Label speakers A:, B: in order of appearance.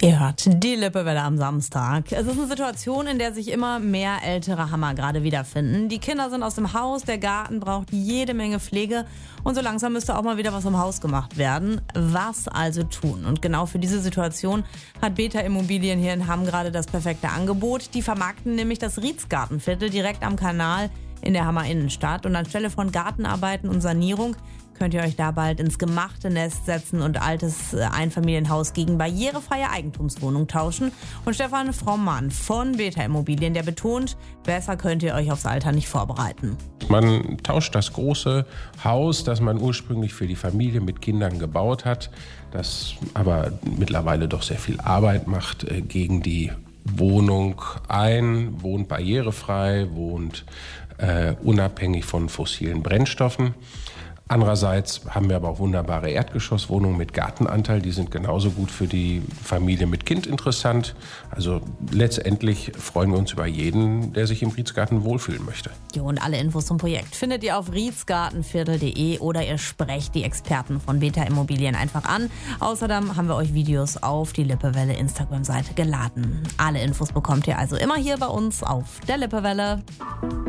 A: Ihr hört die Lippewelle am Samstag. Es ist eine Situation, in der sich immer mehr ältere Hammer gerade wiederfinden. Die Kinder sind aus dem Haus, der Garten braucht jede Menge Pflege und so langsam müsste auch mal wieder was im Haus gemacht werden. Was also tun? Und genau für diese Situation hat Beta Immobilien hier in Hamm gerade das perfekte Angebot. Die vermarkten nämlich das Rietz-Gartenviertel direkt am Kanal in der Hammer Innenstadt. Und anstelle von Gartenarbeiten und Sanierung könnt ihr euch da bald ins gemachte Nest setzen und altes Einfamilienhaus gegen barrierefreie Eigentumswohnung tauschen. Und Stefan Frommann von Beta Immobilien, der betont, besser könnt ihr euch aufs Alter nicht vorbereiten.
B: Man tauscht das große Haus, das man ursprünglich für die Familie mit Kindern gebaut hat, das aber mittlerweile doch sehr viel Arbeit macht, gegen die Wohnung ein, wohnt barrierefrei, wohnt unabhängig von fossilen Brennstoffen. Andererseits haben wir aber auch wunderbare Erdgeschosswohnungen mit Gartenanteil. Die sind genauso gut für die Familie mit Kind interessant. Also letztendlich freuen wir uns über jeden, der sich im Rietz-Garten wohlfühlen möchte.
A: Jo, und alle Infos zum Projekt findet ihr auf rietzgartenviertel.de oder ihr sprecht die Experten von Beta Immobilien einfach an. Außerdem haben wir euch Videos auf die Lippewelle Instagram-Seite geladen. Alle Infos bekommt ihr also immer hier bei uns auf der Lippewelle.